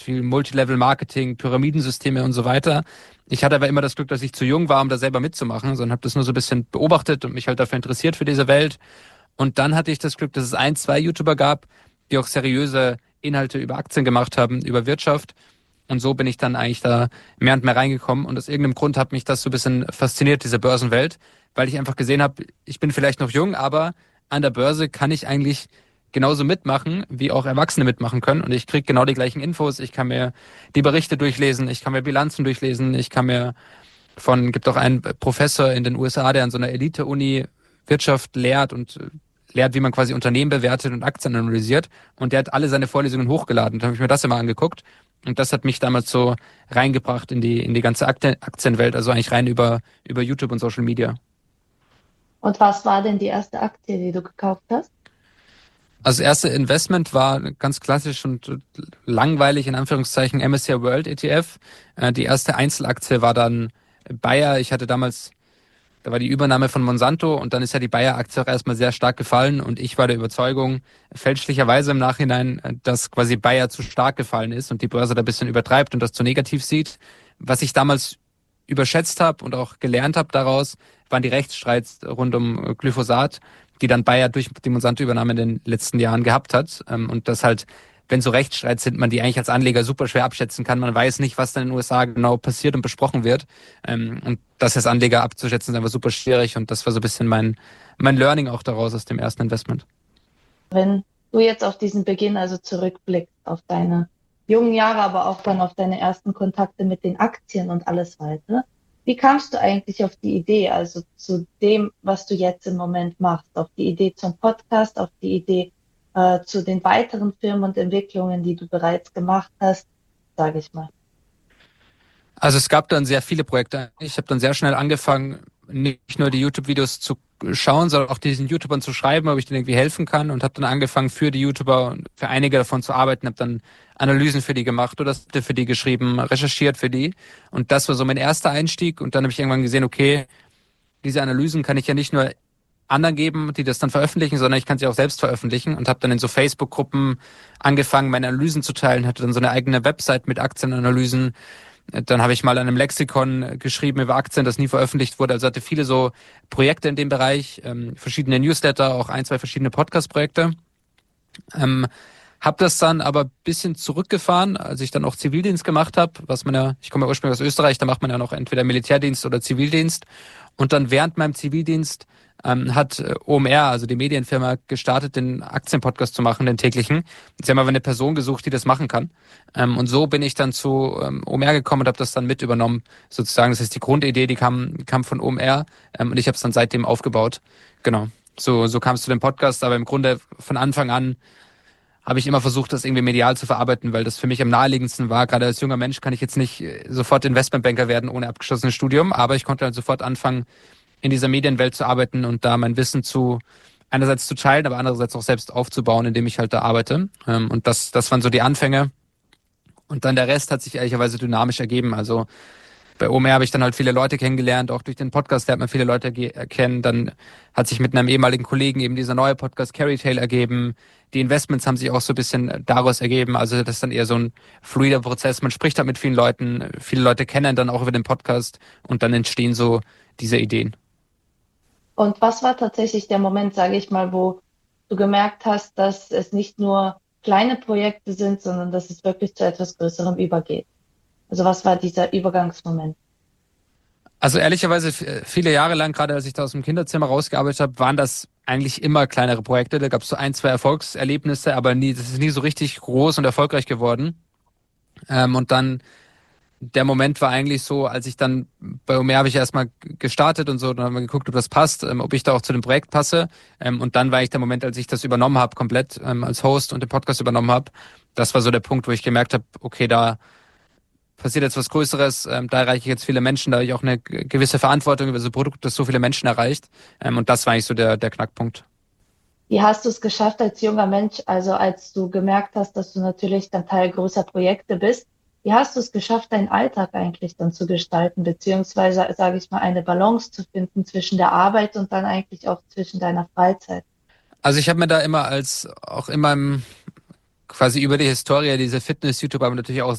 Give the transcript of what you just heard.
viel Multilevel-Marketing, Pyramidensysteme und so weiter. Ich hatte aber immer das Glück, dass ich zu jung war, um da selber mitzumachen, sondern habe das nur so ein bisschen beobachtet und mich halt dafür interessiert für diese Welt. Und dann hatte ich das Glück, dass es 2 YouTuber gab, die auch seriöse Inhalte über Aktien gemacht haben, über Wirtschaft. Und so bin ich dann eigentlich da mehr und mehr reingekommen. Und aus irgendeinem Grund hat mich das so ein bisschen fasziniert, diese Börsenwelt, weil ich einfach gesehen habe, ich bin vielleicht noch jung, aber an der Börse kann ich eigentlich genauso mitmachen, wie auch Erwachsene mitmachen können. Und ich kriege genau die gleichen Infos. Ich kann mir die Berichte durchlesen, ich kann mir Bilanzen durchlesen, gibt auch einen Professor in den USA, der an so einer Elite-Uni Wirtschaft lehrt und lehrt, wie man quasi Unternehmen bewertet und Aktien analysiert. Und der hat alle seine Vorlesungen hochgeladen. Da habe ich mir das immer angeguckt. Und das hat mich damals so reingebracht in die ganze Aktienwelt, also eigentlich rein über YouTube und Social Media. Und was war denn die erste Aktie, die du gekauft hast? Also das erste Investment war ganz klassisch und langweilig, in Anführungszeichen, MSCI World ETF. Die erste Einzelaktie war dann Bayer. Da war die Übernahme von Monsanto und dann ist ja die Bayer-Aktie auch erstmal sehr stark gefallen und ich war der Überzeugung, fälschlicherweise im Nachhinein, dass quasi Bayer zu stark gefallen ist und die Börse da ein bisschen übertreibt und das zu negativ sieht. Was ich damals überschätzt habe und auch gelernt habe daraus, waren die Rechtsstreits rund um Glyphosat, die dann Bayer durch die Monsanto-Übernahme in den letzten Jahren gehabt hat. Und das halt, wenn so Rechtsstreits sind, man die eigentlich als Anleger super schwer abschätzen kann. Man weiß nicht, was dann in den USA genau passiert und besprochen wird. Und das als Anleger abzuschätzen, ist einfach super schwierig. Und das war so ein bisschen mein Learning auch daraus aus dem ersten Investment. Wenn du jetzt auf diesen Beginn also zurückblickst, auf deine jungen Jahre, aber auch dann auf deine ersten Kontakte mit den Aktien und alles weiter, wie kamst du eigentlich auf die Idee, also zu dem, was du jetzt im Moment machst, auf die Idee zum Podcast, auf die Idee zu den weiteren Firmen und Entwicklungen, die du bereits gemacht hast, sage ich mal? Also es gab dann sehr viele Projekte. Ich habe dann sehr schnell angefangen, nicht nur die YouTube-Videos zu schauen, sondern auch diesen YouTubern zu schreiben, ob ich denen irgendwie helfen kann und habe dann angefangen für die YouTuber und für einige davon zu arbeiten, habe dann Analysen für die gemacht oder Skripte für die geschrieben, recherchiert für die und das war so mein erster Einstieg und dann habe ich irgendwann gesehen, okay, diese Analysen kann ich ja nicht nur anderen geben, die das dann veröffentlichen, sondern ich kann sie auch selbst veröffentlichen und habe dann in so Facebook-Gruppen angefangen, meine Analysen zu teilen, hatte dann so eine eigene Website mit Aktienanalysen. Dann habe ich mal an einem Lexikon geschrieben über Aktien, das nie veröffentlicht wurde. Also hatte viele so Projekte in dem Bereich, verschiedene Newsletter, auch 2 verschiedene Podcast-Projekte. Habe das dann aber ein bisschen zurückgefahren, als ich dann auch Zivildienst gemacht habe, ich komme ja ursprünglich aus Österreich, da macht man ja noch entweder Militärdienst oder Zivildienst. Und dann während meinem Zivildienst hat OMR, also die Medienfirma, gestartet, den Aktienpodcast zu machen, den täglichen. Sie haben aber eine Person gesucht, die das machen kann. Und so bin ich dann zu OMR gekommen und habe das dann mit übernommen, sozusagen. Das heißt, die Grundidee, die kam von OMR und ich habe es dann seitdem aufgebaut. Genau. So kam es zu dem Podcast, aber im Grunde von Anfang an habe ich immer versucht, das irgendwie medial zu verarbeiten, weil das für mich am naheliegendsten war. Gerade als junger Mensch kann ich jetzt nicht sofort Investmentbanker werden ohne abgeschlossenes Studium, aber ich konnte halt sofort anfangen, in dieser Medienwelt zu arbeiten und da mein Wissen einerseits zu teilen, aber andererseits auch selbst aufzubauen, indem ich halt da arbeite. Und das waren so die Anfänge. Und dann der Rest hat sich ehrlicherweise dynamisch ergeben. Also bei OMR habe ich dann halt viele Leute kennengelernt, auch durch den Podcast lernt man viele Leute kennen. Dann hat sich mit einem ehemaligen Kollegen eben dieser neue Podcast Carry Tale ergeben. Die Investments haben sich auch so ein bisschen daraus ergeben. Also das ist dann eher so ein fluider Prozess. Man spricht halt mit vielen Leuten. Viele Leute kennen dann auch über den Podcast und dann entstehen so diese Ideen. Und was war tatsächlich der Moment, sage ich mal, wo du gemerkt hast, dass es nicht nur kleine Projekte sind, sondern dass es wirklich zu etwas Größerem übergeht? Also was war dieser Übergangsmoment? Also ehrlicherweise viele Jahre lang, gerade als ich da aus dem Kinderzimmer rausgearbeitet habe, waren das eigentlich immer kleinere Projekte. Da gab es so 2 Erfolgserlebnisse, aber das ist nie so richtig groß und erfolgreich geworden. Und dann der Moment war eigentlich so, als ich dann bei Omer habe ich erstmal gestartet und so, dann haben wir geguckt, ob das passt, ob ich da auch zu dem Projekt passe. Und dann war eigentlich der Moment, als ich das übernommen habe, komplett als Host und den Podcast übernommen habe. Das war so der Punkt, wo ich gemerkt habe, okay, da passiert jetzt was Größeres, da erreiche ich jetzt viele Menschen, da habe ich auch eine gewisse Verantwortung über so ein Produkt, das so viele Menschen erreicht. Und das war eigentlich so der Knackpunkt. Wie hast du es geschafft als junger Mensch, also als du gemerkt hast, dass du natürlich dann Teil größer Projekte bist, wie hast du es geschafft, deinen Alltag eigentlich dann zu gestalten, beziehungsweise, sage ich mal, eine Balance zu finden zwischen der Arbeit und dann eigentlich auch zwischen deiner Freizeit? Also ich habe mir da immer auch in meinem quasi über die Historie, diese Fitness-YouTuber haben natürlich auch